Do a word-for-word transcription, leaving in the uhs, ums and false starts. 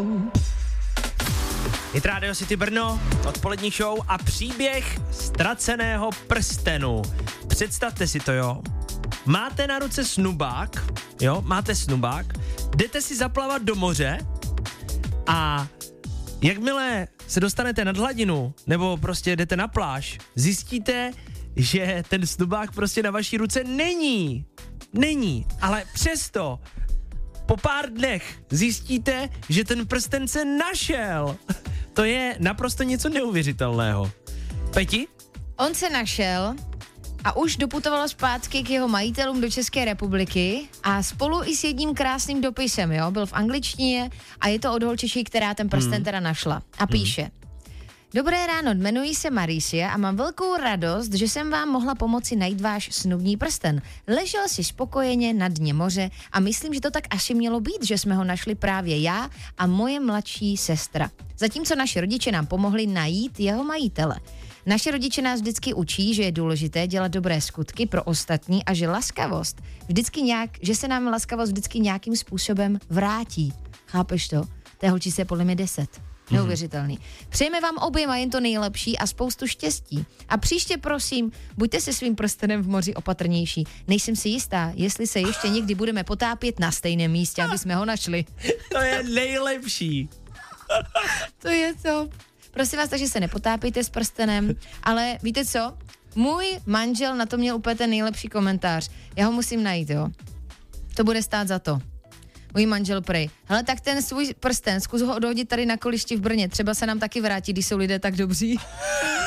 Je Radio City Brno, odpolední show a příběh ztraceného prstenu. Představte si to, jo. Máte na ruce snubák, jo, máte snubák, jdete si zaplavat do moře a jakmile se dostanete nad hladinu, nebo prostě jdete na pláž, zjistíte, že ten snubák prostě na vaší ruce není. Není, ale přesto po pár dnech zjistíte, že ten prsten se našel. To je naprosto něco neuvěřitelného. Peti? On se našel a už doputovalo zpátky k jeho majitelům do České republiky a spolu i s jedním krásným dopisem, jo, byl v angličtině a je to od holčičky, která ten prsten hmm. teda našla a píše. Hmm. Dobré ráno, jmenuji se Marisie a mám velkou radost, že jsem vám mohla pomoci najít váš snubní prsten. Ležel si spokojeně na dně moře a myslím, že to tak asi mělo být, že jsme ho našli právě já a moje mladší sestra. Zatímco naši rodiče nám pomohli najít jeho majitele. Naši rodiče nás vždycky učí, že je důležité dělat dobré skutky pro ostatní a že laskavost vždycky nějak, že se nám laskavost vždycky nějakým způsobem vrátí. Chápeš to? Té holčice je podle mě deset. Neuvěřitelný. Přejeme vám oběma jen to nejlepší a spoustu štěstí. A příště prosím, buďte se svým prstenem v moři opatrnější. Nejsem si jistá, jestli se ještě někdy budeme potápět na stejném místě, aby jsme ho našli. To je nejlepší. To je to. Prosím vás, takže se nepotápějte s prstenem, ale víte co? Můj manžel na to měl úplně ten nejlepší komentář. Já ho musím najít, jo. To bude stát za to. Můj manžel prej. Hele, tak ten svůj prsten, zkus ho odhodit tady na kolišti v Brně. Třeba se nám taky vrátí, když jsou lidé tak dobří.